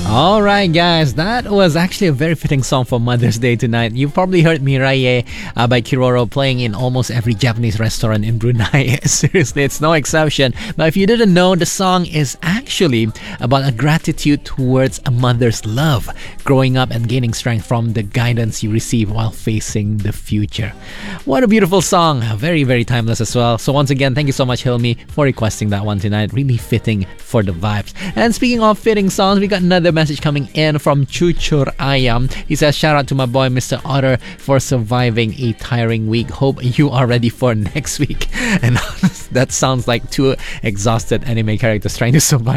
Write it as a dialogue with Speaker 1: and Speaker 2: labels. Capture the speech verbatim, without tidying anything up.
Speaker 1: All right, guys, that was actually a very fitting song for Mother's Day tonight. You've probably heard Miraye uh, by Kiroro playing in almost every Japanese restaurant in Brunei. Seriously, it's no exception. But if you didn't know, the song is actually about a gratitude towards a mother's love, growing up and gaining strength from the guidance you receive while facing the future. What a beautiful song. Very, very timeless as well. So once again, thank you so much, Hilmi, for requesting that one tonight. Really fitting for the vibes. And speaking of fitting songs, we got another message coming in from Chuchur Ayam. He says, shout out to my boy Mister Otter for surviving a tiring week. Hope you are ready for next week. And that sounds like two exhausted anime characters trying to survive